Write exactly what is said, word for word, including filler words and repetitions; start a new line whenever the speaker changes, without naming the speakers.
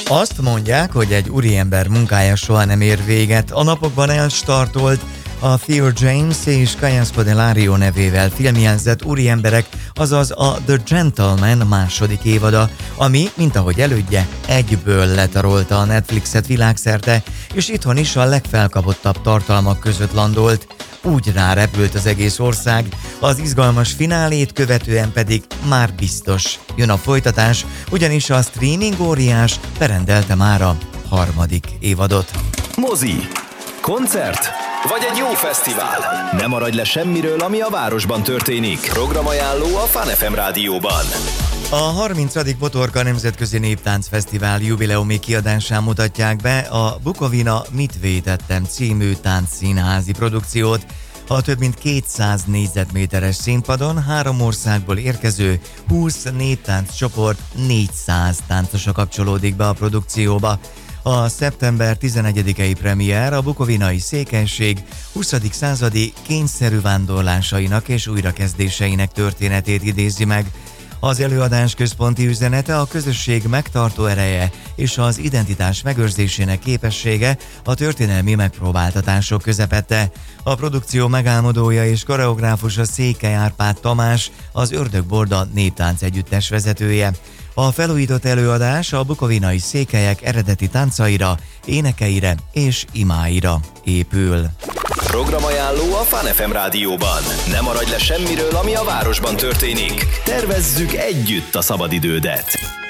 Azt mondják, hogy egy úriember munkája soha nem ér véget. A napokban elstartolt a Theo James és Kaya Scodelario nevével filmjelzett úriemberek, azaz a The Gentleman második évada, ami, mint ahogy elődje, egyből letarolta a Netflixet világszerte, és itthon is a legfelkapottabb tartalmak között landolt. Úgy rárepült az egész ország, az izgalmas finálét követően pedig már biztos jön a folytatás, ugyanis a streaming óriás berendelte már a harmadik évadot.
Mozi, koncert vagy egy jó fesztivál? Ne maradj le semmiről, ami a városban történik. Programajánló a Fun ef em rádióban.
A harmincadik Botorka Nemzetközi Néptáncfesztivál jubileumi kiadásán mutatják be a Bukovina Mit vétettem című táncszínházi produkciót. A több mint kétszáz négyzetméteres színpadon három országból érkező húsz néptánc csoport négyszáz táncosa kapcsolódik be a produkcióba. A szeptember tizenegyedikei premier a bukovinai székelység huszadik századi kényszerű vándorlásainak és újrakezdéseinek történetét idézi meg. Az előadás központi üzenete a közösség megtartó ereje és az identitás megőrzésének képessége a történelmi megpróbáltatások közepette. A produkció megálmodója és koreográfusa Székely Árpád Tamás, az Ördögborda néptánc együttes vezetője. A felújított előadás a bukovinai székelyek eredeti táncaira, énekeire és imáira épül.
Programajánló a Fun ef em rádióban. Ne maradj le semmiről, ami a városban történik. Tervezzük együtt a szabadidődet.